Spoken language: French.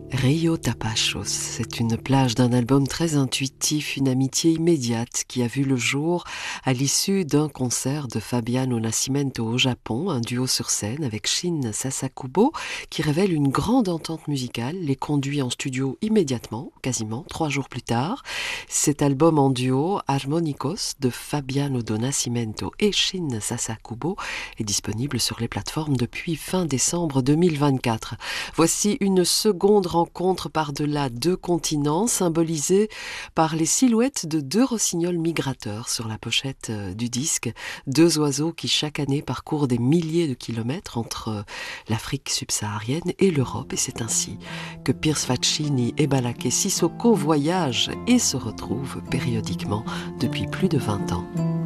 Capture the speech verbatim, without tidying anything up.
Rio Tapachos, c'est une plage d'un album très intuitif, une amitié immédiate qui a vu le jour à l'issue d'un concert de Fabiano Nascimento au Japon, un duo sur scène avec Shin Sasakubo qui révèle une grande entente musicale, les conduit en studio immédiatement, quasiment trois jours plus tard. Cet album en duo, Harmonicos, de Fabiano do Nascimento et Shin Sasakubo, est disponible sur les plateformes depuis fin décembre deux mille vingt-quatre. Voici une seconde rencontre par-delà deux continents, symbolisée par les silhouettes de deux rossignols migrateurs sur la pochette du disque, deux oiseaux qui chaque année parcourent des milliers de kilomètres entre l'Afrique subsaharienne et l'Europe, et c'est ainsi que Piers Faccini et Balaké Sissoko voyagent et se retrouvent périodiquement depuis plus de vingt ans.